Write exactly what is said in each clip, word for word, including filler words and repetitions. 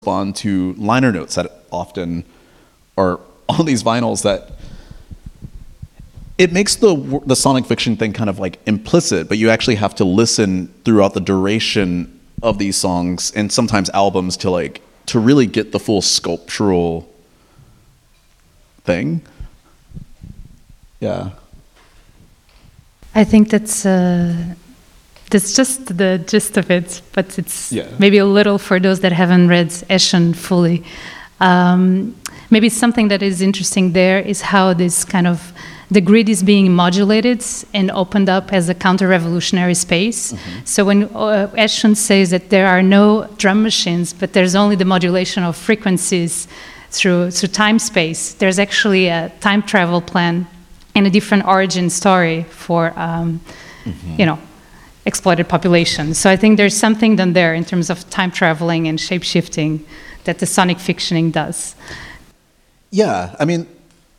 correspond to liner notes that often are on these vinyls that it makes the the sonic fiction thing kind of like implicit, but you actually have to listen throughout the duration of these songs and sometimes albums to like to really get the full sculptural thing. Yeah. I think that's uh, that's just the gist of it, but it's yeah. maybe a little for those that haven't read Eschen fully. Um, maybe something that is interesting there is how this kind of the grid is being modulated and opened up as a counter-revolutionary space. Mm-hmm. So when uh, Eschen says that there are no drum machines, but there's only the modulation of frequencies through through time-space, there's actually a time travel plan and a different origin story for, um, mm-hmm. you know, exploited populations. So I think there's something done there in terms of time traveling and shape-shifting that the sonic fictioning does. Yeah, I mean,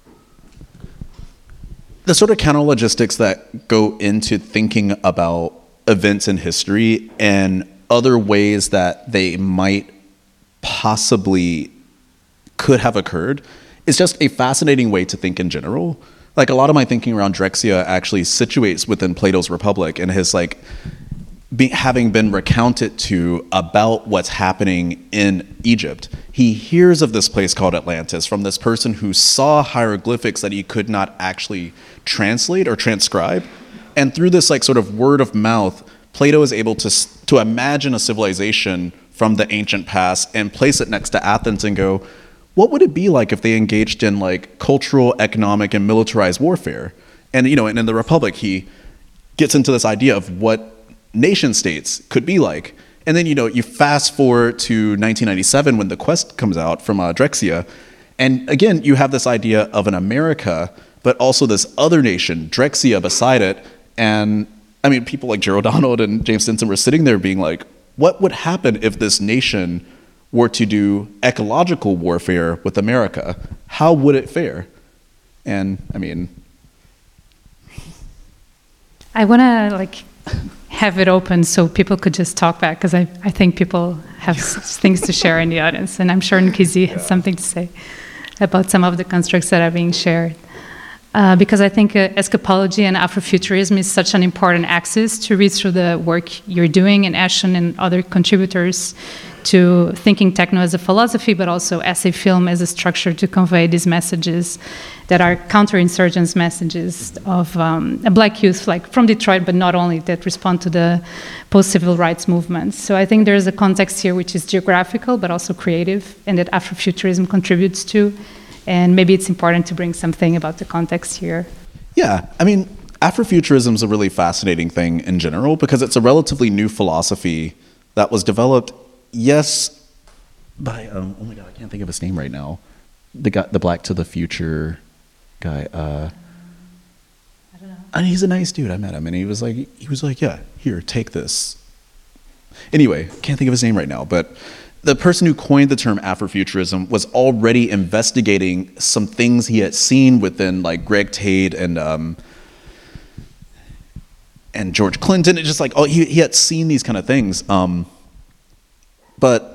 the sort of counter logistics that go into thinking about events in history and other ways that they might possibly could have occurred is just a fascinating way to think in general. Like a lot of my thinking around Drexciya actually situates within Plato's Republic and his like be, having been recounted to about what's happening in Egypt. He hears of this place called Atlantis from this person who saw hieroglyphics that he could not actually translate or transcribe. And through this like sort of word of mouth, Plato is able to to imagine a civilization from the ancient past and place it next to Athens and go, what would it be like if they engaged in like cultural, economic, and militarized warfare? And you know, and in the Republic, he gets into this idea of what nation states could be like. And then you know, you fast forward to nineteen ninety-seven when The Quest comes out from uh, Drexciya, and again, you have this idea of an America, but also this other nation, Drexciya, beside it. And I mean, people like Gerald Donald and James Stinson were sitting there being like, what would happen if this nation were to do ecological warfare with America? How would it fare? And I mean, I want to like have it open so people could just talk back, because I, I think people have things to share in the audience, and I'm sure Nkizi has yeah. something to say about some of the constructs that are being shared. Uh, because I think uh, escapology and Afrofuturism is such an important axis to read through the work you're doing, and Eschen and other contributors to thinking techno as a philosophy, but also essay film as a structure to convey these messages that are counterinsurgents messages of um, a black youth, like from Detroit, but not only, that respond to the post-civil rights movements. So I think there's a context here which is geographical, but also creative, and that Afrofuturism contributes to. And maybe it's important to bring something about the context here. Yeah, I mean, Afrofuturism is a really fascinating thing in general because it's a relatively new philosophy that was developed, yes, by, um, oh my God, I can't think of his name right now. The guy, the Black to the Future guy. Uh, I don't know. And he's a nice dude. I met him, and he was like, he was like, yeah, here, take this. Anyway, can't think of his name right now, but the person who coined the term Afrofuturism was already investigating some things he had seen within like Greg Tate and um, and George Clinton. It's just like, oh, he, he had seen these kind of things. Um, but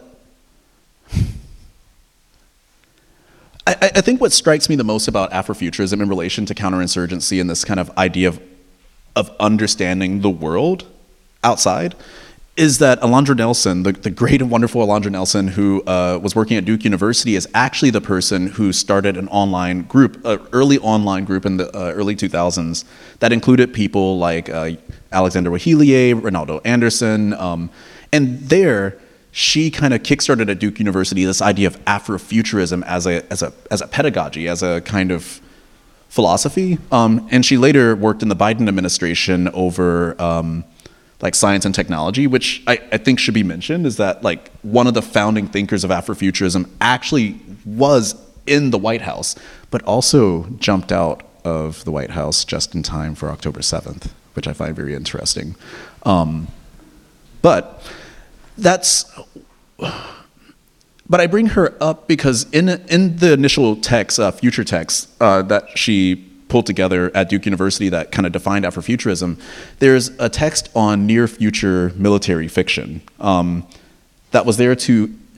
I, I think what strikes me the most about Afrofuturism in relation to counterinsurgency and this kind of idea of of understanding the world outside is that Alondra Nelson, the, the great and wonderful Alondra Nelson, who uh, was working at Duke University, is actually the person who started an online group, an early online group in the uh, early two thousands that included people like uh, Alexander Wahilier, Ronaldo Anderson, um, and there she kind of kickstarted at Duke University this idea of Afrofuturism as a as a as a pedagogy, as a kind of philosophy, um, and she later worked in the Biden administration over Um, like science and technology, which I, I think should be mentioned, is that like one of the founding thinkers of Afrofuturism actually was in the White House, but also jumped out of the White House just in time for October seventh, which I find very interesting. Um, but that's, but I bring her up because in in the initial text, uh, future text uh, that she pulled together at Duke University that kind of defined Afrofuturism, there's a text on near future military fiction um, that was there to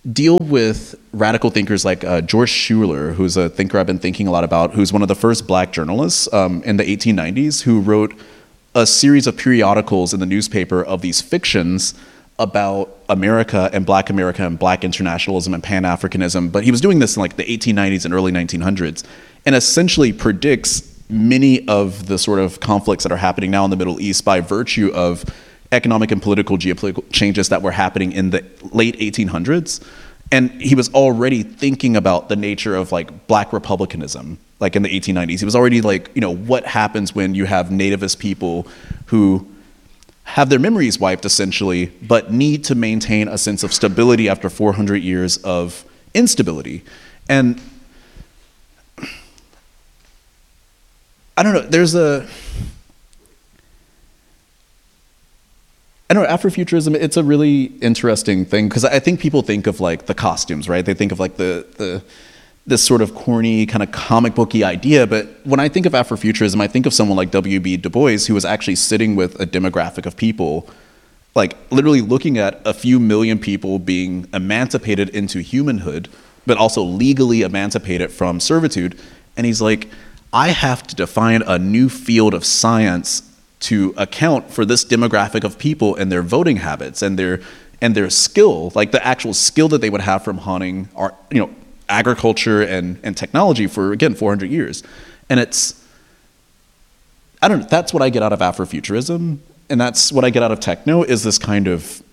deal with radical thinkers like uh, George Schuler, who's a thinker I've been thinking a lot about, who's one of the first black journalists um, in the eighteen nineties, who wrote a series of periodicals in the newspaper of these fictions about America and Black America and Black internationalism and Pan-Africanism. But he was doing this in like the eighteen nineties and early nineteen hundreds, and essentially predicts many of the sort of conflicts that are happening now in the Middle East by virtue of economic and political geopolitical changes that were happening in the late eighteen hundreds. And he was already thinking about the nature of like black republicanism, like in the eighteen nineties. He was already like, you know, what happens when you have nativist people who have their memories wiped essentially, but need to maintain a sense of stability after four hundred years of instability. And I don't know, there's a, I don't know, Afrofuturism, it's a really interesting thing, because I think people think of like the costumes, right? They think of like the, the this sort of corny kind of comic booky idea, but when I think of Afrofuturism, I think of someone like W B Du Bois, who was actually sitting with a demographic of people, like literally looking at a few million people being emancipated into humanhood, but also legally emancipated from servitude. And he's like, I have to define a new field of science to account for this demographic of people and their voting habits and their and their skill, like the actual skill that they would have from hunting, art, you know, agriculture and, and technology for, again, four hundred years. And it's, I don't know, that's what I get out of Afrofuturism, and that's what I get out of techno, is this kind of,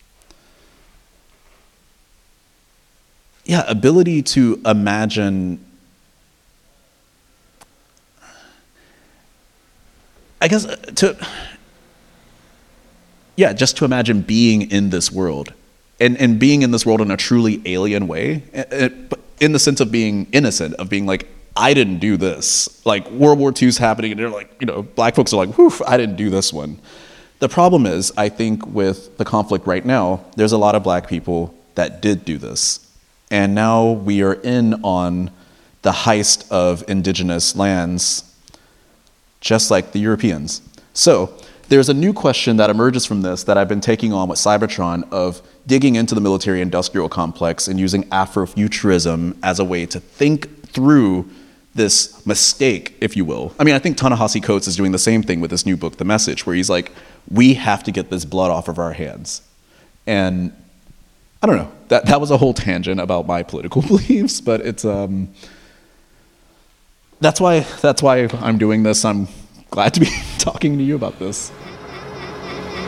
yeah, ability to imagine, I guess, to, yeah, just to imagine being in this world, and, and being in this world in a truly alien way, in the sense of being innocent, of being like, I didn't do this. Like, World War Two's happening, and they're like, you know, black folks are like, whew, I didn't do this one. The problem is, I think with the conflict right now, there's a lot of black people that did do this. And now we are in on the heist of indigenous lands, just like the Europeans. So there's a new question that emerges from this that I've been taking on with Cybertron, of digging into the military-industrial complex and using Afrofuturism as a way to think through this mistake, if you will. I mean, I think Ta-Nehisi Coates is doing the same thing with this new book, The Message, where he's like, we have to get this blood off of our hands. And I don't know, that, that was a whole tangent about my political beliefs, but it's, um, that's why, that's why I'm doing this. I'm glad to be talking to you about this.